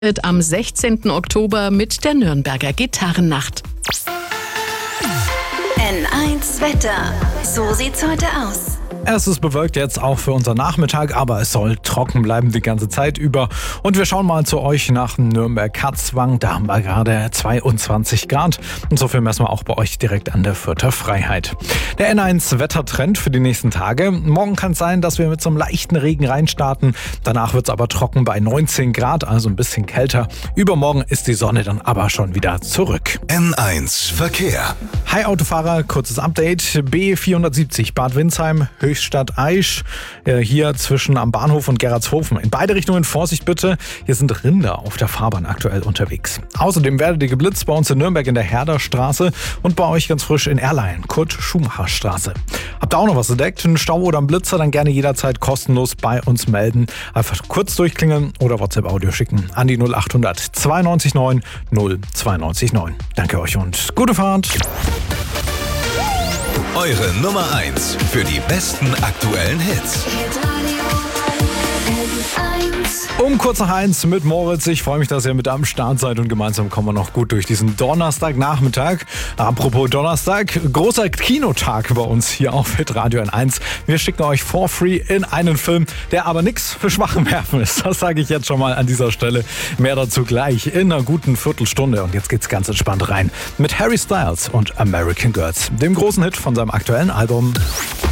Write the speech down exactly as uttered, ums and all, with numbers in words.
Am sechzehnten Oktober mit der Nürnberger Gitarrennacht. N eins Wetter. So sieht's heute aus. Es ist bewölkt jetzt auch für unseren Nachmittag, aber es soll trocken bleiben die ganze Zeit über. Und wir schauen mal zu euch nach Nürnberg-Katzwang. Da haben wir gerade zweiundzwanzig Grad. Und so viel messen wir auch bei euch direkt an der Fürther Freiheit. Der N eins Wettertrend für die nächsten Tage. Morgen kann es sein, dass wir mit so einem leichten Regen reinstarten. Danach wird es aber trocken bei neunzehn Grad, also ein bisschen kälter. Übermorgen ist die Sonne dann aber schon wieder zurück. N eins Verkehr. Hi Autofahrer, kurzes Update. B vierhundertsiebzig Bad Windsheim, Höchstadt Aisch, äh, hier zwischen am Bahnhof und Gerardshofen. In beide Richtungen Vorsicht bitte, hier sind Rinder auf der Fahrbahn aktuell unterwegs. Außerdem werdet ihr geblitzt bei uns in Nürnberg in der Herderstraße und bei euch ganz frisch in Erlein, Kurt-Schumacher-Straße. Habt ihr auch noch was entdeckt, einen Stau oder einen Blitzer, dann gerne jederzeit kostenlos bei uns melden. Einfach kurz durchklingeln oder WhatsApp-Audio schicken an die null acht hundert zweiundneunzig neun null zweiundneunzig neun. Danke euch und gute Fahrt! Eure Nummer eins für die besten aktuellen Hits. Um kurz nach eins mit Moritz. Ich freue mich, dass ihr mit am Start seid und gemeinsam kommen wir noch gut durch diesen Donnerstagnachmittag. Apropos Donnerstag, großer Kinotag bei uns hier auf Hitradio N eins. Wir schicken euch for free in einen Film, der aber nichts für schwache Nerven ist. Das sage ich jetzt schon mal an dieser Stelle. Mehr dazu gleich in einer guten Viertelstunde. Und jetzt geht's ganz entspannt rein mit Harry Styles und American Girls, dem großen Hit von seinem aktuellen Album.